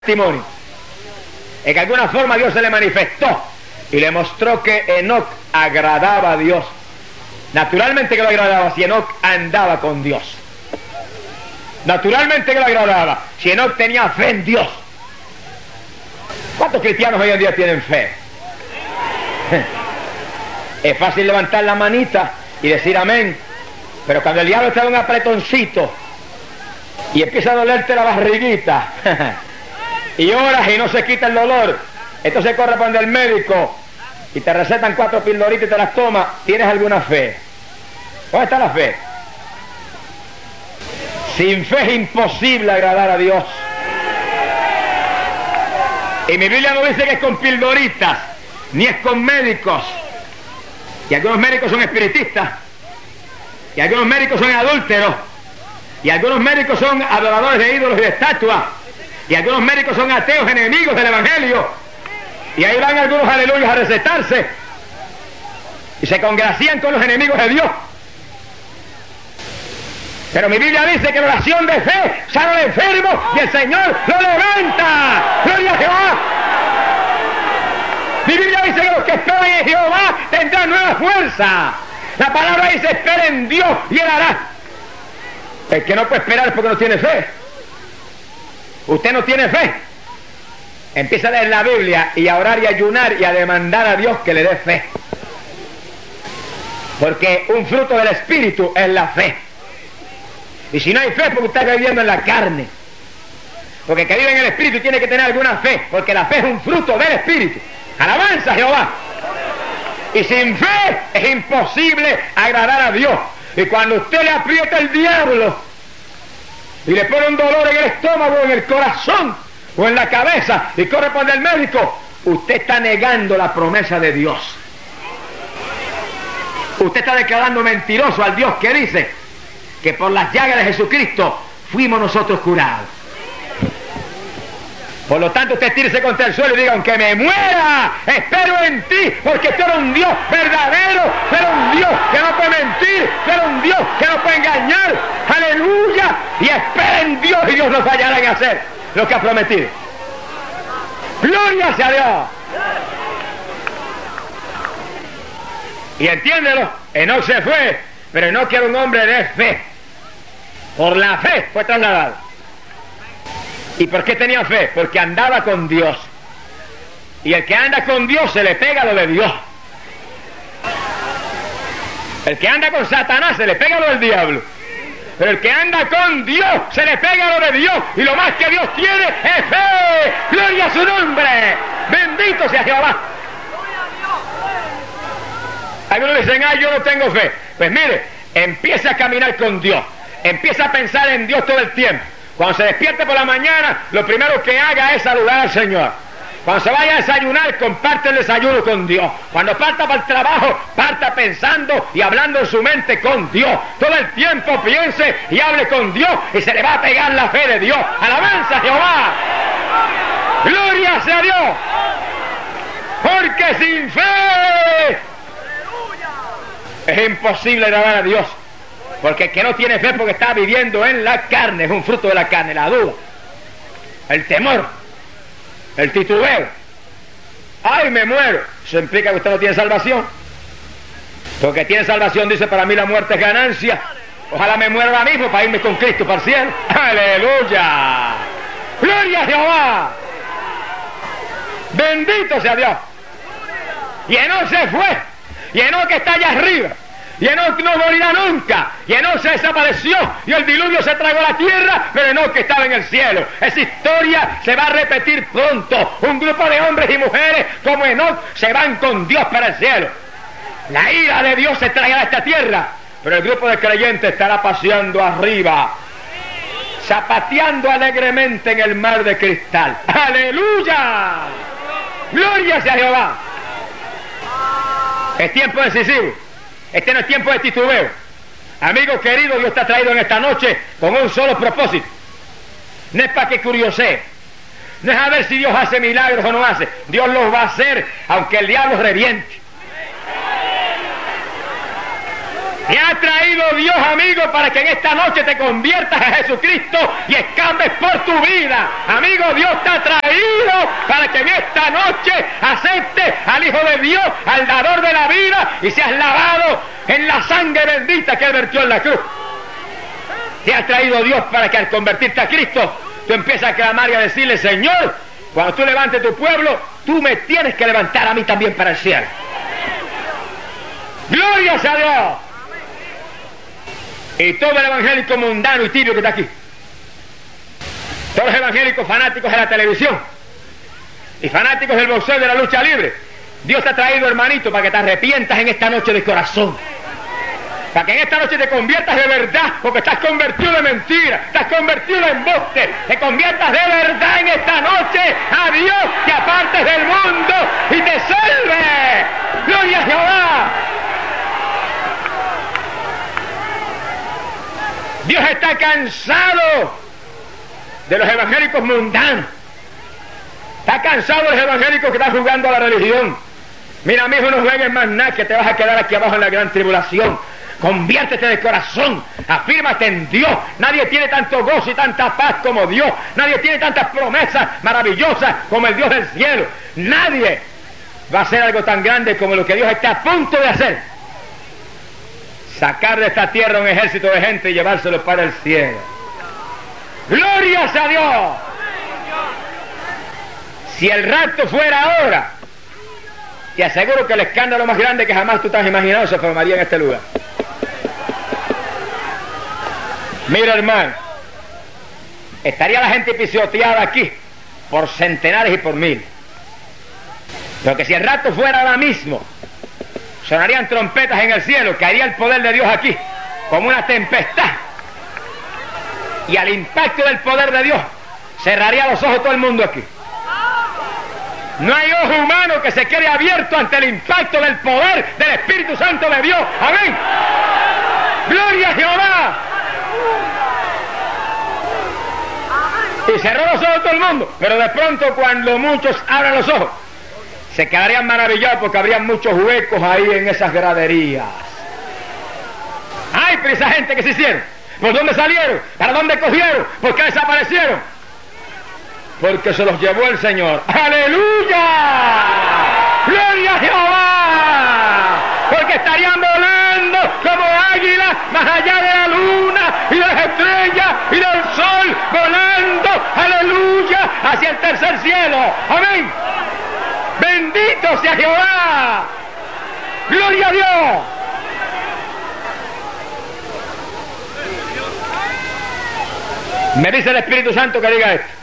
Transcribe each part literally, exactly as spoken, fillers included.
testimonio. En alguna forma Dios se le manifestó y le mostró que Enoc agradaba a Dios. Naturalmente que lo agradaba si Enoc andaba con Dios. Naturalmente que lo agradaba si Enoc tenía fe en Dios. ¿Cuántos cristianos hoy en día tienen fe? Es fácil levantar la manita y decir amén, pero cuando el diablo te da un apretoncito y empieza a dolerte la barriguita y oras y no se quita el dolor, entonces corre para donde el médico y te recetan cuatro pildoritas y te las tomas. ¿Tienes alguna fe? ¿Dónde está la fe? Sin fe es imposible agradar a Dios. Y mi Biblia no dice que es con pildoritas, ni es con médicos. Y algunos médicos son espiritistas, y algunos médicos son adúlteros, y algunos médicos son adoradores de ídolos y de estatuas, y algunos médicos son ateos, enemigos del evangelio, y ahí van algunos aleluyas a recetarse y se congracian con los enemigos de Dios. Pero mi Biblia dice que la oración de fe sana al enfermo y el Señor lo levanta. ¡Gloria a Jehová! Mi Biblia dice que los que esperan en Jehová tendrán nueva fuerza. La palabra dice: espera en Dios y Él hará. El que no puede esperar es porque no tiene fe. Usted no tiene fe. Empieza a leer la Biblia y a orar y a ayunar y a demandar a Dios que le dé fe. Porque un fruto del Espíritu es la fe. Y si no hay fe, porque usted está viviendo en la carne. Porque el que vive en el Espíritu tiene que tener alguna fe, porque la fe es un fruto del Espíritu. ¡Alabanza a Jehová! Y sin fe es imposible agradar a Dios. Y cuando usted le aprieta el diablo y le pone un dolor en el estómago, en el corazón o en la cabeza y corre por el médico, usted está negando la promesa de Dios. Usted está declarando mentiroso al Dios que dice que por las llagas de Jesucristo fuimos nosotros curados. Por lo tanto, usted tírese contra el suelo y diga: aunque me muera, espero en ti, porque tú eres un Dios verdadero, tú eres un Dios que no puede mentir, tú eres un Dios que no puede engañar. Aleluya. Y espera en Dios y Dios no fallará en hacer lo que ha prometido. Gloria sea a Dios. Y entiéndelo, Enoc se fue, pero Enoc era un hombre de fe. Por la fe fue trasladado. ¿Y por qué tenía fe? Porque andaba con Dios. Y el que anda con Dios se le pega lo de Dios. El que anda con Satanás se le pega lo del diablo. Pero el que anda con Dios se le pega lo de Dios. Y lo más que Dios tiene es fe. ¡Gloria a su nombre! ¡Bendito sea Jehová! Algunos dicen: ah, yo no tengo fe. Pues mire, empieza a caminar con Dios. Empieza a pensar en Dios todo el tiempo. Cuando se despierte por la mañana, lo primero que haga es saludar al Señor. Cuando se vaya a desayunar, comparte el desayuno con Dios. Cuando parta para el trabajo, parta pensando y hablando en su mente con Dios. Todo el tiempo piense y hable con Dios y se le va a pegar la fe de Dios. ¡Alabanza a Jehová! ¡Gloria sea a Dios! Porque sin fe es imposible agradar a Dios. Porque el que no tiene fe porque está viviendo en la carne, es un fruto de la carne, la duda, el temor, el titubeo. ¡Ay, me muero! Eso implica que usted no tiene salvación. Porque tiene salvación dice: para mí la muerte es ganancia. Ojalá me muera ahora mismo para irme con Cristo para el cielo. ¡Aleluya! ¡Gloria a Jehová! ¡Bendito sea Dios! Y Enoc se fue. Y Enoc está allá arriba. Y Enoc no morirá nunca. Y Enoc se desapareció. Y el diluvio se tragó la tierra. Pero Enoc estaba en el cielo. Esa historia se va a repetir pronto. Un grupo de hombres y mujeres como Enoc se van con Dios para el cielo. La ira de Dios se traerá a esta tierra. Pero el grupo de creyentes estará paseando arriba, zapateando alegremente en el mar de cristal. ¡Aleluya! ¡Gloria sea Jehová! Es tiempo decisivo. Este no es tiempo de titubeo. Amigo querido, Dios te ha traído en esta noche con un solo propósito. No es para que curiosee. No es a ver si Dios hace milagros o no hace. Dios los va a hacer, aunque el diablo reviente. Te ha traído Dios, amigo, para que en esta noche te conviertas a Jesucristo y escapes por tu vida. Amigo, Dios te ha traído para que en esta noche aceptes al Hijo de Dios, al dador de la vida, y seas lavado en la sangre bendita que Él vertió en la cruz. Te ha traído Dios para que al convertirte a Cristo, tú empiezas a clamar y a decirle: Señor, cuando tú levantes tu pueblo, tú me tienes que levantar a mí también para el cielo. ¡Gloria a Dios! Y todo el evangélico mundano y tibio que está aquí, todos los evangélicos fanáticos de la televisión y fanáticos del boxeo y de la lucha libre, Dios te ha traído, hermanito, para que te arrepientas en esta noche de corazón, para que en esta noche te conviertas de verdad, porque estás convertido de mentira, estás convertido de embuste, te conviertas de verdad en esta noche a Dios, te apartes del mundo y te salve. ¡Gloria a Jehová! Dios está cansado de los evangélicos mundanos. Está cansado de los evangélicos que están jugando a la religión. Mira, mi hijo, no juegues más nada, que te vas a quedar aquí abajo en la gran tribulación. Conviértete de corazón, afírmate en Dios. Nadie tiene tanto gozo y tanta paz como Dios. Nadie tiene tantas promesas maravillosas como el Dios del cielo. Nadie va a hacer algo tan grande como lo que Dios está a punto de hacer: sacar de esta tierra un ejército de gente y llevárselo para el cielo. ¡Glorias a Dios! Si el rapto fuera ahora, te aseguro que el escándalo más grande que jamás tú te has imaginado se formaría en este lugar. Mira, hermano, estaría la gente pisoteada aquí por centenares y por miles. Pero que si el rapto fuera ahora mismo, sonarían trompetas en el cielo, caería el poder de Dios aquí como una tempestad, y al impacto del poder de Dios cerraría los ojos todo el mundo aquí. No hay ojo humano que se quede abierto ante el impacto del poder del Espíritu Santo de Dios. Amén. Gloria a Jehová. Y cerró los ojos todo el mundo, pero de pronto, cuando muchos abran los ojos, se quedarían maravillados porque habrían muchos huecos ahí en esas graderías. ¡Ay, pero esa gente que se hicieron! ¿Por dónde salieron? ¿Para dónde cogieron? ¿Por qué desaparecieron? Porque se los llevó el Señor. ¡Aleluya! ¡Gloria a Jehová! Porque estarían volando como águilas más allá de la luna y de las estrellas y del sol, volando, aleluya, hacia el tercer cielo. ¡Amén! ¡Bendito sea Jehová! ¡Gloria a Dios! Me dice el Espíritu Santo que diga esto.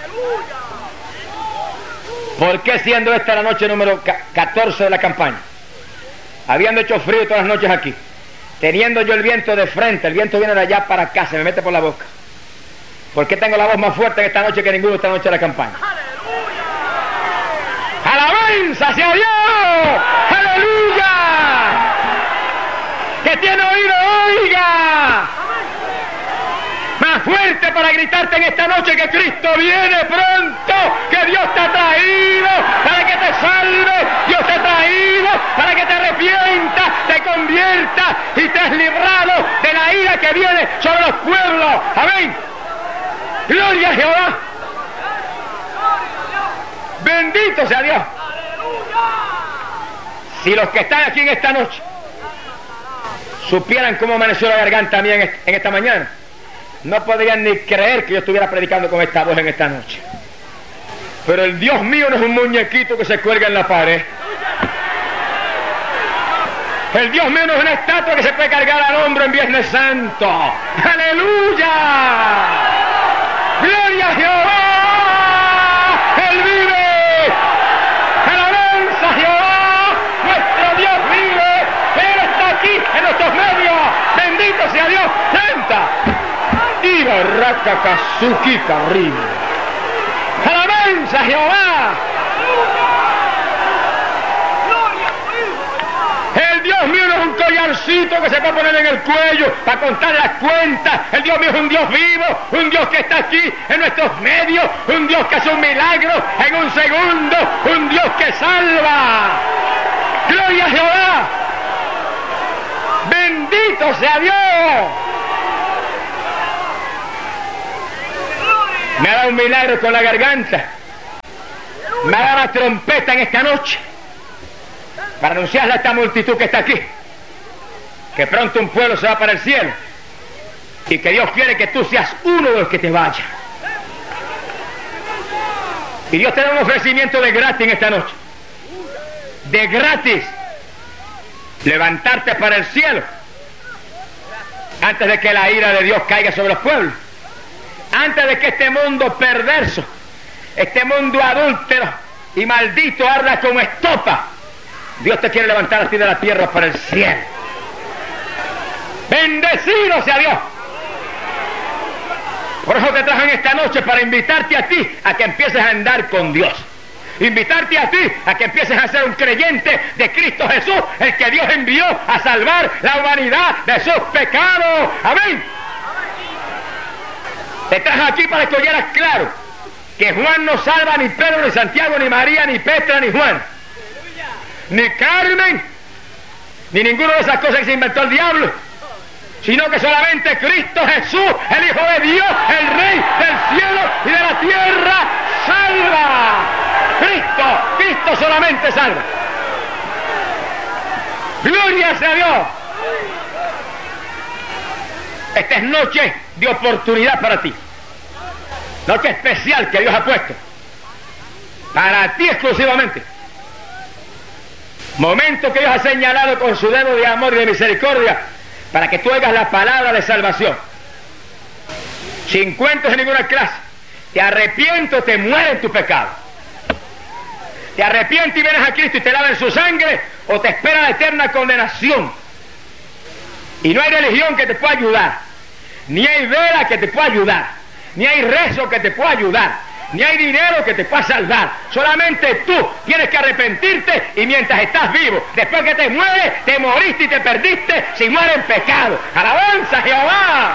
¿Por qué, siendo esta la noche número catorce de la campaña, habiendo hecho frío todas las noches aquí, teniendo yo el viento de frente, el viento viene de allá para acá, se me mete por la boca? ¿Por qué tengo la voz más fuerte en esta noche que ninguna esta noche de la campaña? ¡Alabanza hacia Dios! ¡Aleluya! ¡Que tiene oído, oiga! Más fuerte para gritarte en esta noche que Cristo viene pronto, que Dios te ha traído para que te salve, Dios te ha traído para que te arrepientas, te conviertas y te has librado de la ira que viene sobre los pueblos. Amén. Gloria a Jehová. Bendito sea Dios. Si los que están aquí en esta noche supieran cómo amaneció la garganta mía en esta mañana, no podrían ni creer que yo estuviera predicando con esta voz en esta noche. Pero el Dios mío no es un muñequito que se cuelga en la pared. El Dios mío no es una estatua que se puede cargar al hombro en Viernes Santo. ¡Aleluya! ¡Gloria a Jehová! ¡Él vive! ¡Alabanza a Jehová! ¡Nuestro Dios vive! ¡Él está aquí en nuestros medios! ¡Bendito sea Dios! ¡Santa! ¡Y barraca Kazuki Carrillo! ¡Alabanza a Jehová! El Dios mío no es un collarcito que se puede poner en el cuello para contar las cuentas. El Dios mío es un Dios vivo, un Dios que está aquí en nuestros medios, un Dios que hace un milagro en un segundo, un Dios que salva. ¡Gloria a Jehová! Bendito sea Dios. Me ha dado un milagro con la garganta. Me ha dado la trompeta en esta noche para anunciarle a esta multitud que está aquí que pronto un pueblo se va para el cielo y que Dios quiere que tú seas uno de los que te vaya. Y Dios te da un ofrecimiento de gratis en esta noche. De gratis. Levantarte para el cielo antes de que la ira de Dios caiga sobre los pueblos. Antes de que este mundo perverso, este mundo adúltero y maldito arda como estopa, Dios te quiere levantar a ti de la tierra para el cielo. Bendecido sea Dios. Por eso te trajo en esta noche para invitarte a ti a que empieces a andar con Dios. Invitarte a ti a que empieces a ser un creyente de Cristo Jesús, el que Dios envió a salvar la humanidad de sus pecados. Amén. Te trajo aquí para que oyeras claro que Juan no salva ni Pedro, ni Santiago, ni María, ni Petra, ni Juan, ni Carmen, ni ninguna de esas cosas que se inventó el diablo, sino que solamente Cristo Jesús, el Hijo de Dios, el Rey del cielo y de la tierra, salva. Cristo, Cristo solamente salva. Gloria sea Dios. Esta es noche de oportunidad para ti. Noche especial que Dios ha puesto para ti exclusivamente. Momento que Dios ha señalado con su dedo de amor y de misericordia para que tú oigas la palabra de salvación. Sin cuentos de ninguna clase. Te arrepiento, te muere en tu pecado. Te arrepientes y vienes a Cristo y te lava en su sangre, o te espera la eterna condenación. Y no hay religión que te pueda ayudar, ni hay vela que te pueda ayudar, ni hay rezo que te pueda ayudar, ni hay dinero que te pueda salvar. Solamente tú tienes que arrepentirte, y mientras estás vivo, después que te mueres, te moriste y te perdiste si mueres en pecado. ¡Alabanza a Jehová!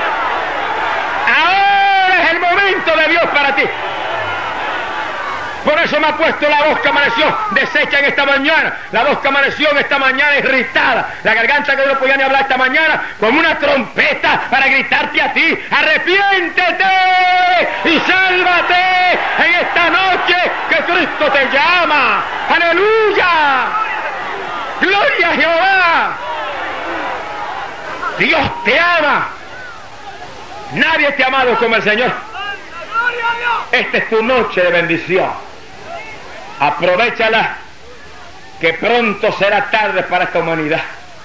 Ahora es el momento de Dios para ti. Por eso me ha puesto la voz que amaneció deshecha en esta mañana. La voz que amaneció en esta mañana irritada. La garganta que no podía ni hablar esta mañana, como una trompeta para gritarte a ti: arrepiéntete y sálvate en esta noche que Cristo te llama. ¡Aleluya! ¡Gloria a Jehová! Dios te ama. Nadie te ha amado como el Señor. Esta es tu noche de bendición. Aprovéchala, que pronto será tarde para esta humanidad.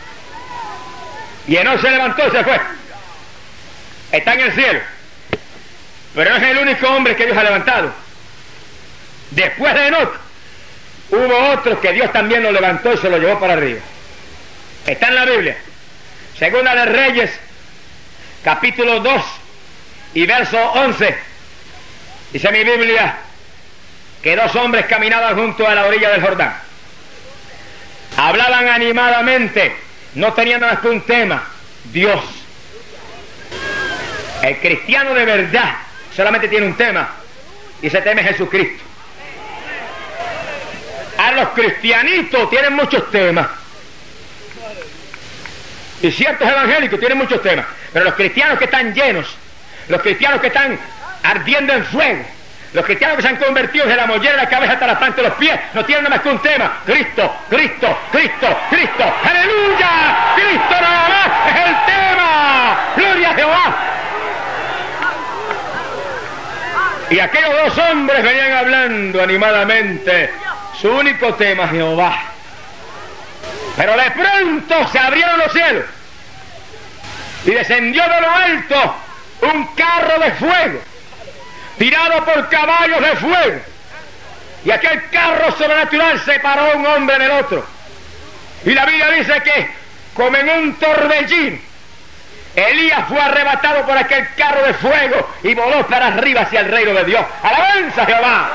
Y Enoc se levantó y se fue. Está en el cielo. Pero no es el único hombre que Dios ha levantado. Después de Enoc, hubo otro que Dios también lo levantó y se lo llevó para arriba. Está en la Biblia. Segunda de Reyes, capítulo dos y verso once. Dice mi Biblia que dos hombres caminaban junto a la orilla del Jordán. Hablaban animadamente, no tenían más que un tema: Dios. El cristiano de verdad solamente tiene un tema, y ese tema es Jesucristo. A los cristianitos tienen muchos temas, y ciertos evangélicos tienen muchos temas, pero los cristianos que están llenos, los cristianos que están ardiendo en fuego, los cristianos que se han convertido desde la mollera de la cabeza hasta la planta de los pies, no tienen nada más que un tema: Cristo, Cristo, Cristo, Cristo. ¡Aleluya! Cristo nada más es el tema. ¡Gloria a Jehová! Y aquellos dos hombres venían hablando animadamente. Su único tema: Jehová. Pero de pronto se abrieron los cielos y descendió de lo alto un carro de fuego, tirado por caballos de fuego, y aquel carro sobrenatural separó a un hombre del otro. Y la Biblia dice que, como en un torbellino, Elías fue arrebatado por aquel carro de fuego y voló para arriba hacia el reino de Dios. ¡Alabanza a Jehová!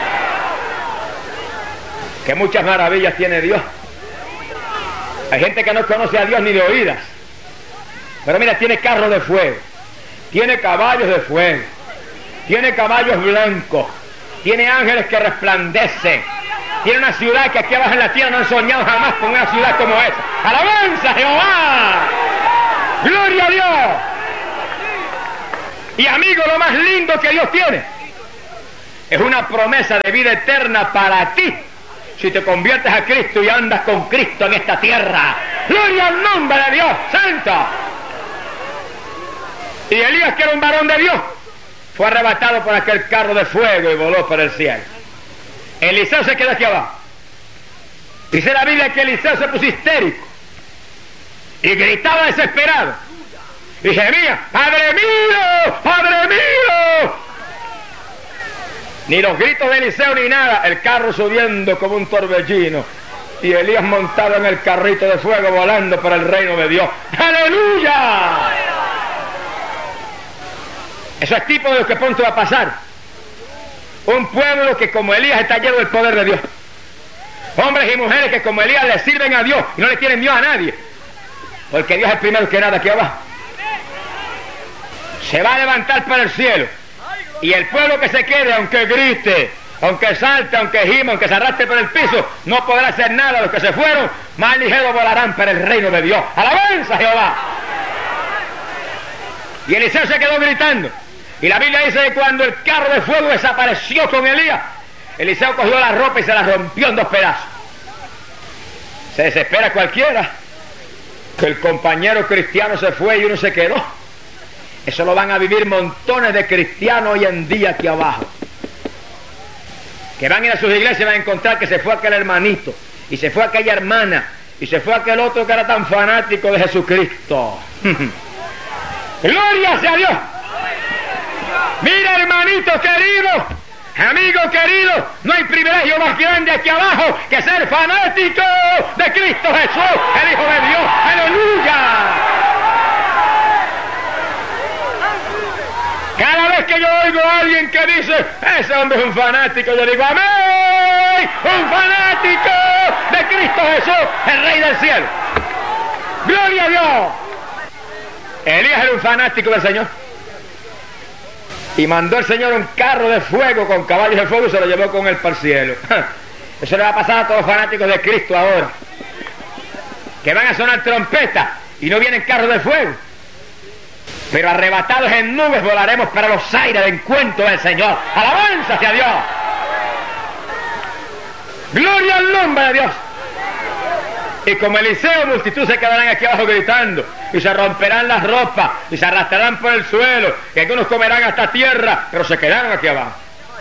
Que muchas maravillas tiene Dios. Hay gente que no conoce a Dios ni de oídas, pero mira, tiene carro de fuego, tiene caballos de fuego, tiene caballos blancos, tiene ángeles que resplandecen, Tiene una ciudad que aquí abajo en la tierra no han soñado jamás con una ciudad como esa. ¡Alabanza a Jehová! ¡Gloria a Dios! Y amigo, lo más lindo que Dios tiene es una promesa de vida eterna para ti si te conviertes a Cristo y andas con Cristo en esta tierra. ¡Gloria al nombre de Dios santo! Y Elías, que era un varón de Dios, fue arrebatado por aquel carro de fuego y voló por el cielo. Eliseo se quedó aquí abajo. Dice la Biblia que Eliseo se puso histérico y gritaba desesperado y gemía: ¡Padre mío! ¡Padre mío! Ni los gritos de Eliseo ni nada, el carro subiendo como un torbellino y Elías montado en el carrito de fuego volando por el reino de Dios. ¡Aleluya! Eso es tipo de lo que pronto va a pasar. Un pueblo que como Elías está lleno del poder de Dios. Hombres y mujeres que como Elías le sirven a Dios y no le quieren Dios a nadie. Porque Dios es primero que nada aquí abajo. Se va a levantar para el cielo. Y el pueblo que se quede, aunque grite, aunque salte, aunque gime, aunque se arrastre por el piso, no podrá hacer nada. Los que se fueron, más ligero volarán para el reino de Dios. ¡Alabanza a Jehová! Y Eliseo se quedó gritando. Y la Biblia dice que cuando el carro de fuego desapareció con Elías, Eliseo cogió la ropa y se la rompió en dos pedazos. Se desespera cualquiera que el compañero cristiano se fue y uno se quedó. Eso lo van a vivir montones de cristianos hoy en día aquí abajo, que van a ir a sus iglesias y van a encontrar que se fue aquel hermanito, y se fue aquella hermana, y se fue aquel otro que era tan fanático de Jesucristo. ¡Gloria sea Dios! Mira, hermanito querido, amigo querido, no hay privilegio más grande aquí abajo que ser fanático de Cristo Jesús, el Hijo de Dios. ¡Aleluya! Cada vez que yo oigo a alguien que dice: ese hombre es un fanático, yo digo: amén, un fanático de Cristo Jesús, el Rey del cielo. ¡Gloria a Dios! Elías era un fanático del Señor. Y mandó el Señor un carro de fuego con caballos de fuego y se lo llevó con él para el cielo. Eso le va a pasar a todos los fanáticos de Cristo ahora, que van a sonar trompetas y no vienen carros de fuego, pero arrebatados en nubes volaremos para los aires de encuentro del Señor. ¡Alabanza hacia Dios! ¡Gloria al nombre de Dios! Y como Eliseo, multitud se quedarán aquí abajo gritando, y se romperán las ropas, y se arrastrarán por el suelo, y algunos comerán hasta tierra, pero se quedaron aquí abajo.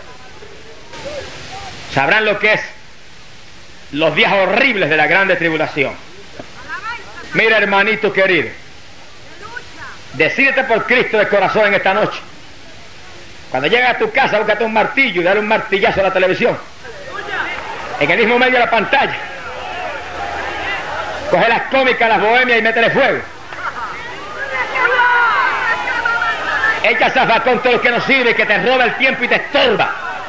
Sabrán lo que es los días horribles de la grande tribulación. Mira, hermanito querido, decídete por Cristo de corazón en esta noche. Cuando llegues a tu casa, búscate un martillo y dale un martillazo a la televisión, en el mismo medio de la pantalla. Coge las cómicas, las bohemias y métele fuego. Echa zafacón todo lo que no sirve, que te roba el tiempo y te estorba.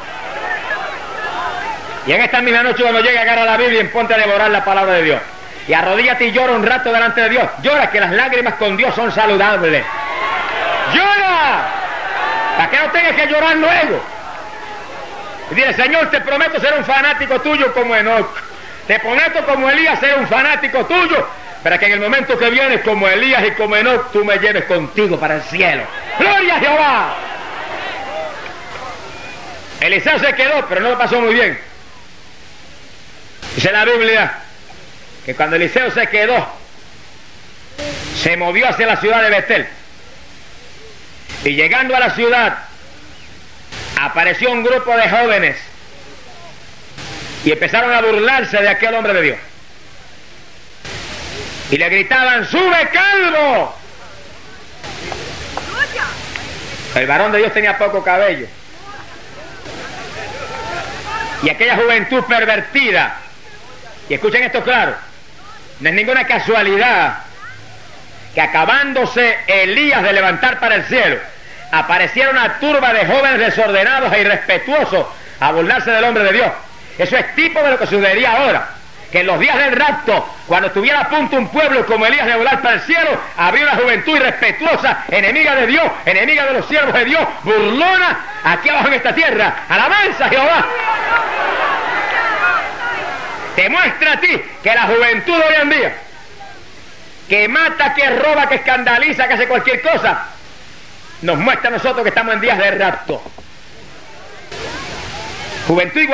Y en esta misma noche, cuando llegue, agarra la Biblia y ponte a devorar la palabra de Dios. Y arrodíllate y llora un rato delante de Dios. Llora, que las lágrimas con Dios son saludables. ¡Llora! Para que no tengas que llorar luego. Y dile: Señor, te prometo ser un fanático tuyo como Enoc. Te prometo como Elías ser un fanático tuyo, para que en el momento que vienes como Elías y como Enoc, tú me lleves contigo para el cielo. ¡Gloria a Jehová! Eliseo se quedó, pero no lo pasó muy bien. Dice la Biblia que cuando Eliseo se quedó, se movió hacia la ciudad de Betel. Y llegando a la ciudad, apareció un grupo de jóvenes y empezaron a burlarse de aquel hombre de Dios. Y le gritaban: ¡sube, calvo! El varón de Dios tenía poco cabello. Y aquella juventud pervertida, y escuchen esto claro, no es ninguna casualidad que acabándose Elías de levantar para el cielo, apareciera una turba de jóvenes desordenados e irrespetuosos a burlarse del hombre de Dios. Eso es tipo de lo que sucedería ahora, que en los días del rapto, cuando estuviera a punto un pueblo como Elías de volar para el cielo, habría una juventud irrespetuosa, enemiga de Dios, enemiga de los siervos de Dios, burlona, aquí abajo en esta tierra. ¡Alabanza a Jehová! Te muestra a ti que la juventud de hoy en día, que mata, que roba, que escandaliza, que hace cualquier cosa, nos muestra a nosotros que estamos en días de rapto. Juventud igual